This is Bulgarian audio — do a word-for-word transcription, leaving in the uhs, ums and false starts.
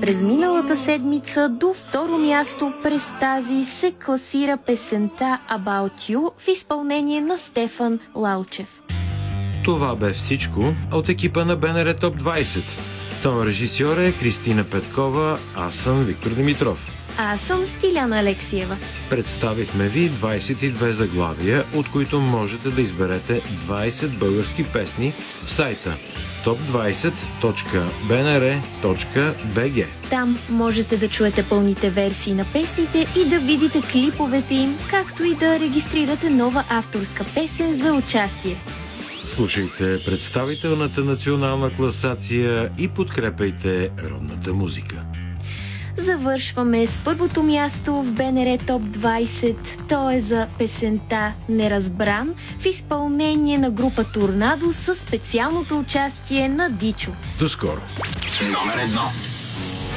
През миналата седмица до второ място през тази се класира песента About You в изпълнение на Стефан Лалчев. Това бе всичко от екипа на БНР Топ двайсет. Тон режисьор е Кристина Петкова, аз съм Виктор Димитров. Аз съм Стиляна Алексиева. Представихме ви двайсет и две заглавия, от които можете да изберете двайсет български песни в сайта топ двайсет точка би ен ар точка би джи. Там можете да чуете пълните версии на песните и да видите клиповете им, както и да регистрирате нова авторска песен за участие. Слушайте представителната национална класация и подкрепяйте родната музика. Завършваме с първото място в БНР Топ двайсет. То е за песента Неразбран в изпълнение на група Торнадо със специалното участие на Дичо. До скоро! Номер едно.